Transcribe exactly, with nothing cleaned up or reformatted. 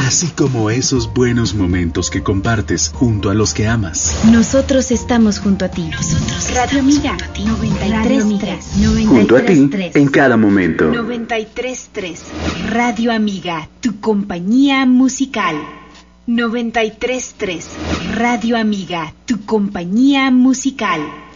así como esos buenos momentos que compartes junto a los que amas. Nosotros estamos junto a ti. Nosotros Radio Amiga noventa y tres punto tres. Junto a ti en cada momento. noventa y tres punto tres. Radio Amiga, tu compañía musical. noventa y tres punto tres. Radio Amiga, tu compañía musical.